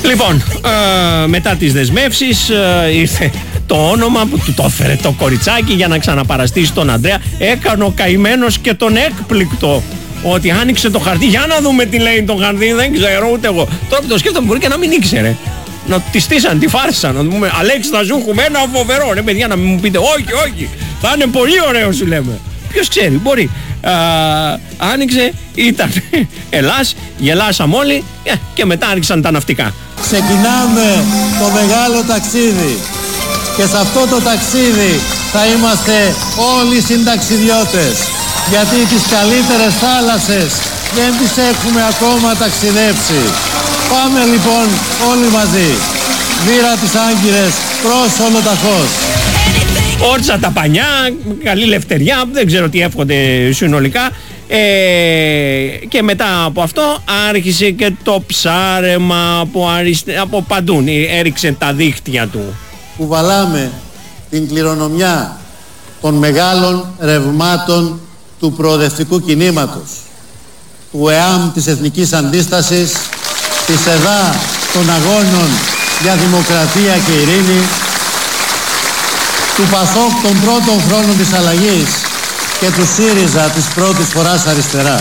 Λοιπόν, μετά τις δεσμεύσεις ήρθε το όνομα που του το έφερε το κοριτσάκι για να ξαναπαραστήσει τον Ανδρέα. Έκανε ο καημένος και τον έκπληκτο ότι άνοιξε το χαρτί. Για να δούμε τι λέει το χαρτί, δεν ξέρω ούτε εγώ. Τώρα που το σκέφτομαι μπορεί και να μην ήξερε. Να τη στήσαν, τη φάρσαν, να του πούμε Αλέξη θα σου έχουμε ένα φοβερό. Ρε παιδιά, να μην μου πείτε όχι, θα είναι πολύ ωραίο σου λέμε. Ποιος ξέρει, μπορεί. Άνοιξε, ήταν Ελλάς, γελάσαμε όλοι και μετά άρχισαν τα ναυτικά. Ξεκινάμε το μεγάλο ταξίδι και σε αυτό το ταξίδι θα είμαστε όλοι συνταξιδιώτες, γιατί τις καλύτερες θάλασσες δεν τις έχουμε ακόμα ταξιδέψει. Πάμε λοιπόν όλοι μαζί. Βήρα τις Άγκυρες προς Ολοταχώς. Όρτσα τα πανιά, καλή λευτεριά, δεν ξέρω τι εύχονται συνολικά. Και μετά από αυτό άρχισε και το ψάρεμα από παντού. Έριξε τα δίχτυα του. Κουβαλάμε την κληρονομιά των μεγάλων ρευμάτων του προοδευτικού κινήματος, του ΕΑΜ της Εθνικής Αντίστασης, της ΕΔΑ των Αγώνων για Δημοκρατία και Ειρήνη, του ΠΑΣΟΚ των πρώτων χρόνων της αλλαγής και του ΣΥΡΙΖΑ της πρώτης φοράς αριστερά.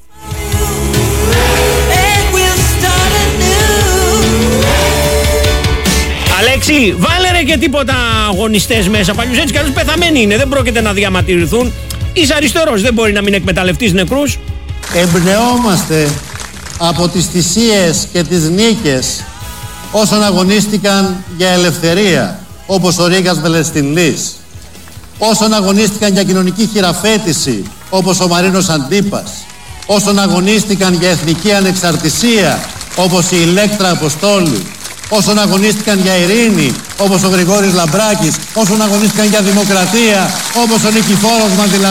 Αλέξη, βάλε ρε και τίποτα αγωνιστές μέσα. Παλιούς έτσι κι άλλους πεθαμένοι είναι, δεν πρόκειται να διαμαρτυρηθούν. Είσαι αριστερός, δεν μπορεί να μην εκμεταλλευτείς νεκρούς. Εμπνεόμαστε από τις θυσίες και τις νίκες όσων αγωνίστηκαν για ελευθερία, όπως ο Ρήγας Βελεστινλής, όσων αγωνίστηκαν για κοινωνική χειραφέτηση, όπως ο Μαρίνος Αντίπας, όσων αγωνίστηκαν για εθνική ανεξαρτησία, όπως η Ηλέκτρα Αποστόλου, όσων αγωνίστηκαν για ειρήνη, όπως ο Γρηγόρης Λαμπράκης, όσων αγωνίστηκαν για δημοκρατία, όπως ο Νικηφόρος Μαντιλα.